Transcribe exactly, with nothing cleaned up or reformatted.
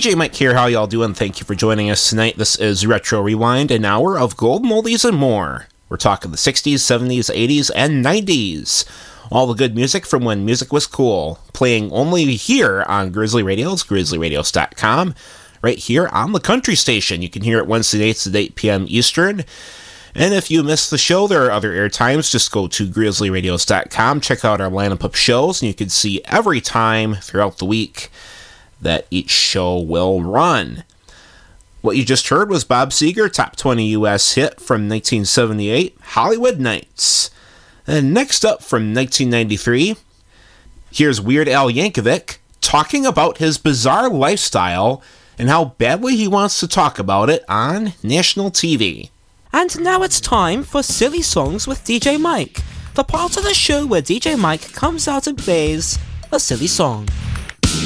J Mike here, how y'all doing? Thank you for joining us tonight. This is Retro Rewind, an hour of gold moldies and more. We're talking the sixties, seventies, eighties, and nineties. All the good music from when music was cool. Playing only here on Grizzly Radios, grizzly radios dot com. Right here on the country station. You can hear it Wednesday nights at eight p.m. Eastern. And if you missed the show, there are other air times. Just go to grizzly radios dot com, check out our lineup of shows, and you can see every time throughout the week that each show will run. What you just heard was Bob Seger, top twenty U S hit from nineteen seventy-eight, Hollywood Nights. And next up from nineteen ninety-three, here's Weird Al Yankovic talking about his bizarre lifestyle and how badly he wants to talk about it on national T V. And now it's time for Silly Songs with D J Mike, the part of the show where D J Mike comes out and plays a silly song.